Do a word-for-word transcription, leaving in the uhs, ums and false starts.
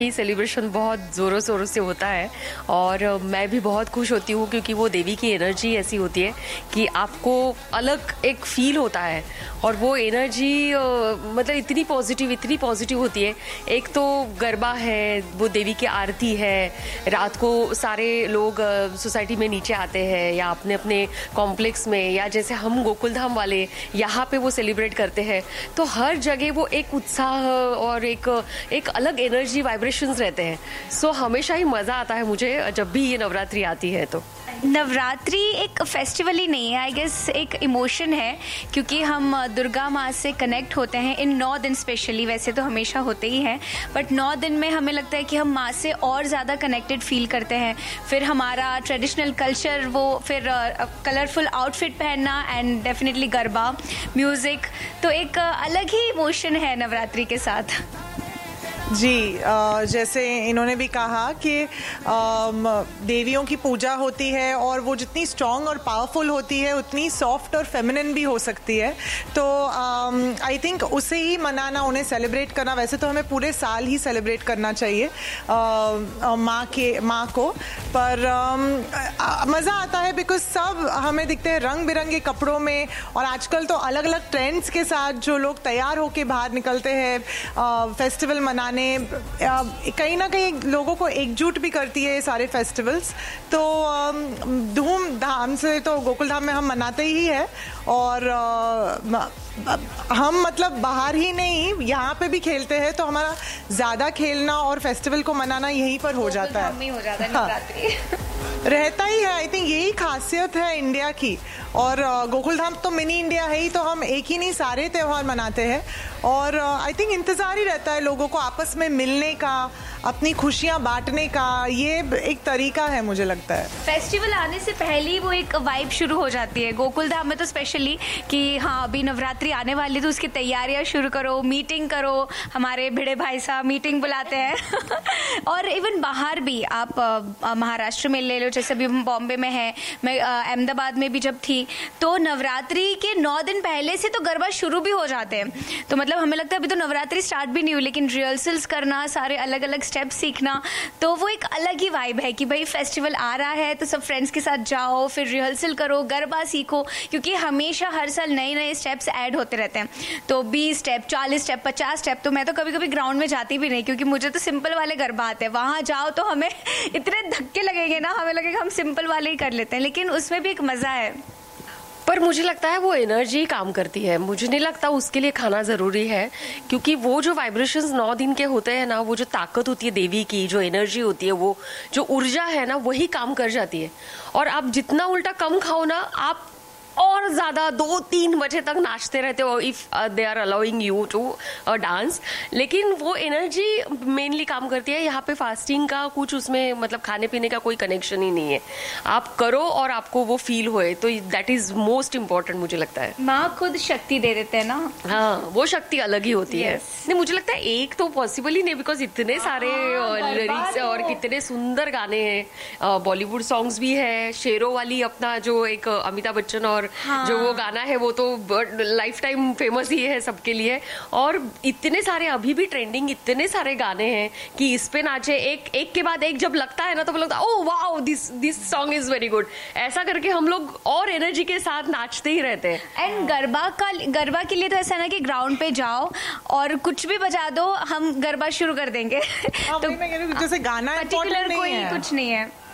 ये सेलिब्रेशन बहुत ज़ोरों शोरों से होता है और मैं भी बहुत खुश होती हूँ क्योंकि वो देवी की एनर्जी ऐसी होती है कि आपको अलग एक फील होता है और वो एनर्जी मतलब इतनी पॉजिटिव इतनी पॉजिटिव होती है। एक तो गरबा है, वो देवी की आरती है, रात को सारे लोग सोसाइटी में नीचे आते हैं या अपने अपने कॉम्प्लेक्स में या जैसे हम गोकुल धाम वाले यहाँ पे वो सेलिब्रेट करते हैं, तो हर जगह वो एक उत्साह और एक एक अलग एनर्जी वाइब्रेशंस रहते हैं। सो so, हमेशा ही मज़ा आता है मुझे जब भी ये नवरात्रि आती है। तो नवरात्रि एक फेस्टिवल ही नहीं है, आई गेस एक इमोशन है, क्योंकि हम दुर्गा माँ से कनेक्ट होते हैं इन नौ दिन स्पेशली। वैसे तो हमेशा होते ही हैं, बट नौ दिन में हमें लगता है कि हम माँ से और ज़्यादा कनेक्टेड फील करते हैं। फिर हमारा ट्रेडिशनल कल्चर, वो फिर कलरफुल आउटफिट पहनना एंड डेफिनेटली गरबा, म्यूज़िक, तो एक अलग ही इमोशन है नवरात्रि के साथ। जी, जैसे इन्होंने भी कहा कि देवियों की पूजा होती है और वो जितनी स्ट्रॉन्ग और पावरफुल होती है उतनी सॉफ्ट और फेमिनिन भी हो सकती है। तो आई थिंक उसे ही मनाना, उन्हें सेलिब्रेट करना, वैसे तो हमें पूरे साल ही सेलिब्रेट करना चाहिए माँ के माँ को, पर मज़ा आता है बिकॉज सब हमें दिखते हैं रंग बिरंगे कपड़ों में और आजकल तो अलग अलग ट्रेंड्स के साथ जो लोग तैयार होके बाहर निकलते हैं फेस्टिवल मनाने। कहीं ना कहीं लोगों को एकजुट भी करती है ये सारे फेस्टिवल्स। तो धूमधाम से तो गोकुल धाम में हम मनाते ही है और हम मतलब बाहर ही नहीं यहाँ पे भी खेलते हैं, तो हमारा ज़्यादा खेलना और फेस्टिवल को मनाना यहीं पर हो जाता है, हो जाता है नवरात्रि। रहता ही है। आई थिंक यही खासियत है इंडिया की, और गोकुल धाम तो मिनी इंडिया है ही, तो हम एक ही नहीं सारे त्यौहार मनाते हैं और आई थिंक इंतज़ार ही रहता है लोगों को आपस में मिलने का, अपनी खुशियाँ बांटने का। ये एक तरीका है मुझे लगता है। फेस्टिवल आने से पहले ही वो एक वाइब शुरू हो जाती है गोकुल धाम में तो स्पेशली, कि हाँ अभी नवरात्रि आने वाली, तो उसकी तैयारियां शुरू करो, मीटिंग करो। हमारे भिड़े भाई साहब मीटिंग बुलाते हैं और इवन बाहर भी आप महाराष्ट्र में ले लो, जैसे अभी हम बॉम्बे में है, मैं अहमदाबाद में भी जब थी, तो नवरात्रि के नौ दिन पहले से तो गरबा शुरू भी हो जाते हैं। तो मतलब हमें लगता है अभी तो नवरात्रि स्टार्ट भी नहीं हुई, लेकिन रिहर्सल्स करना, सारे अलग अलग स्टेप सीखना, तो वो एक अलग ही वाइब है कि भाई फेस्टिवल आ रहा है तो सब फ्रेंड्स के साथ जाओ, फिर रिहर्सल करो, गरबा सीखो, क्योंकि हमेशा हर साल नए नए स्टेप्स ऐड होते रहते हैं। तो बीस स्टेप, चालीस स्टेप, पचास स्टेप, तो मैं तो कभी कभी ग्राउंड में जाती भी नहीं, क्योंकि मुझे तो सिंपल वाले गरबा आते हैं। वहां जाओ तो हमें इतने धक्के लगेंगे ना, हमें लगेगा हम सिंपल वाले ही कर लेते हैं, लेकिन उसमें भी एक मजा है। पर मुझे लगता है वो एनर्जी काम करती है, मुझे नहीं लगता उसके लिए खाना ज़रूरी है, क्योंकि वो जो वाइब्रेशंस नौ दिन के होते हैं ना, वो जो ताकत होती है देवी की, जो एनर्जी होती है, वो जो ऊर्जा है ना, वही काम कर जाती है। और आप जितना उल्टा कम खाओ ना, आप और ज़्यादा दो तीन बजे तक नाचते रहते हो if they are allowing you to dance, लेकिन वो एनर्जी मेनली काम करती है। यहाँ पे फास्टिंग का कुछ उसमें मतलब खाने पीने का कोई कनेक्शन ही नहीं है, आप करो और आपको वो फील होए, तो दैट इज़ मोस्ट इम्पॉर्टेंट मुझे लगता है। माँ खुद शक्ति दे देते हैं ना, हाँ वो शक्ति अलग ही होती yes. है। नहीं मुझे लगता है एक तो पॉसिबल ही नहीं, बिकॉज इतने सारे लिरिक्स है और कितने सुंदर गाने हैं, बॉलीवुड सॉन्ग्स भी है, शेरों वाली अपना जो एक अमिताभ बच्चन और हाँ। जो वो गाना है वो तो लाइफ टाइम फेमस ही है सबके लिए, और इतने सारे अभी भी ट्रेंडिंग इतने सारे गाने हैं कि इस पे नाचे, एक एक के बाद एक जब लगता है ना तो लगता है oh wow this this song is very good, ऐसा करके हम लोग और एनर्जी के साथ नाचते ही रहते हैं। एंड गरबा का गरबा के लिए तो ऐसा ना कि ग्राउंड पे जाओ और कुछ भी बजा दो, हम गरबा शुरू कर देंगे। तो मैं कह रही हूं जैसे गाना पर्टिकुलर कोई कुछ नहीं है।